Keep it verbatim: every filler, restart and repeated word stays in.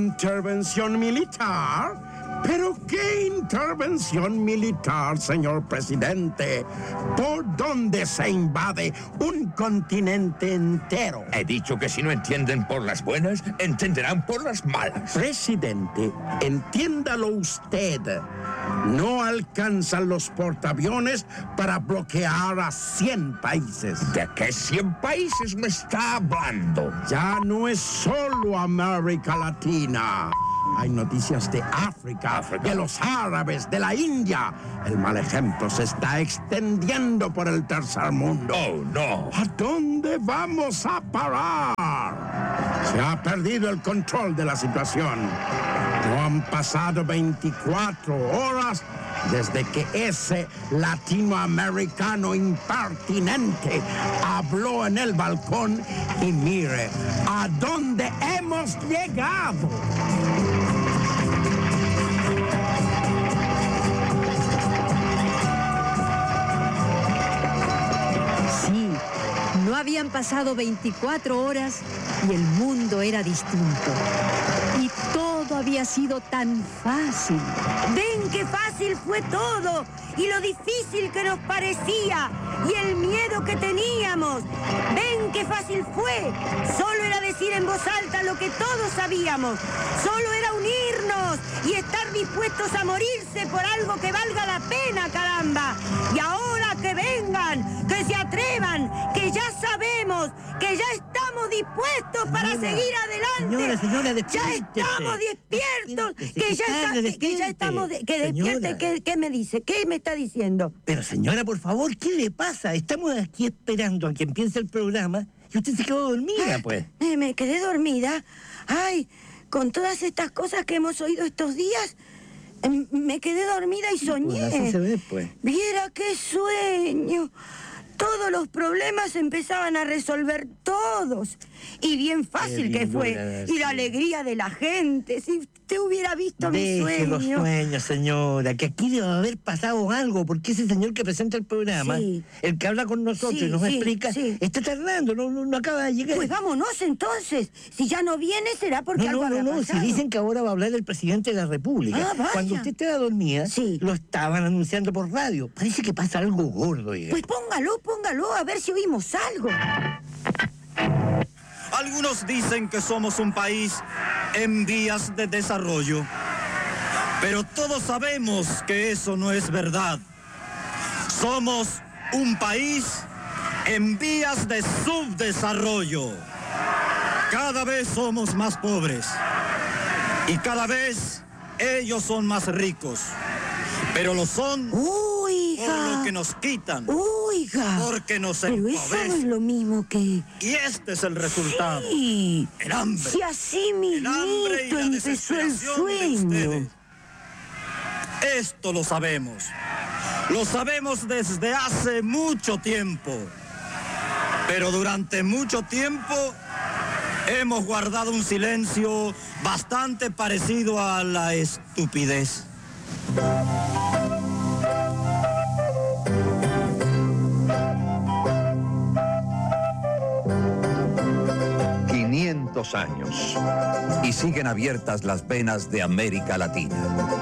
¿Intervención militar? ¿Pero qué intervención militar, señor presidente? ¿Por dónde se invade un continente entero? He dicho que si no entienden por las buenas, entenderán por las malas. Presidente, entiéndalo usted. No alcanzan los portaaviones para bloquear a cien países. ¿De qué cien países me está hablando? Ya no es solo América Latina. Hay noticias de África, África, de los árabes, de la India. El mal ejemplo se está extendiendo por el tercer mundo. Oh, no. ¿A dónde vamos a parar? Se ha perdido el control de la situación. No han pasado veinticuatro horas desde que ese latinoamericano impertinente habló en el balcón y mire a dónde hemos llegado. Sí, no habían pasado veinticuatro horas y el mundo era distinto. Y todo había sido tan fácil. ¡Ven qué fácil fue todo! Y lo difícil que nos parecía. Y el miedo que teníamos. ¡Ven qué fácil fue! Solo era decir en voz alta lo que todos sabíamos. Solo era unirnos y estar dispuestos a morirse por algo que valga la pena, caramba. Y ahora que vengan, que se atrevan, que ya sabemos, que ya estamos dispuestos para señora, seguir adelante. Señora, señora, ya despiértese. estamos despiertos, Despiértese, que ya, está, despiértese. que ya estamos, de, que despierte. Señora. ¿Qué, ¿Qué me dice? ¿Qué me está diciendo? Pero señora, por favor, ¿qué le pasa? Estamos aquí esperando a que empiece el programa y usted se quedó dormida, pues. Eh, me quedé dormida. Ay, con todas estas cosas que hemos oído estos días, eh, me quedé dormida y soñé. Pues así se ve, pues. Viera qué sueño. Todos los problemas empezaban a resolver todos. Y bien fácil Qué que lindo fue. era, Y sí. la alegría de la gente. Si usted hubiera visto mi Deje sueño. los sueños, señora, que aquí debe haber pasado algo, porque ese señor que presenta el programa, Sí. el que habla con nosotros Sí, y nos sí, explica, sí. está tardando, no, no, no acaba de llegar. Pues vámonos entonces. Si ya no viene, será porque No, algo no, no, habrá no, si pasado. dicen que ahora va a hablar el presidente de la República. Ah, vaya. Cuando usted estaba dormida, Sí. lo estaban anunciando por radio. Parece que pasa algo gordo, oiga. Pues póngalo, póngalo, a ver si oímos algo. Algunos dicen que somos un país en vías de desarrollo, pero todos sabemos que eso no es verdad. Somos un país en vías de subdesarrollo. Cada vez somos más pobres y cada vez ellos son más ricos, pero lo son Oiga. por lo que nos quitan, Oiga. porque nos Pero eso no es empobrecen. lo mismo que... Y este es el resultado. Sí. El hambre. Si así El hambre y mismito la empezó el desesperación de sueño. ustedes. Esto lo sabemos. Lo sabemos desde hace mucho tiempo. Pero durante mucho tiempo hemos guardado un silencio bastante parecido a la estupidez. quinientos años y siguen abiertas las venas de América Latina.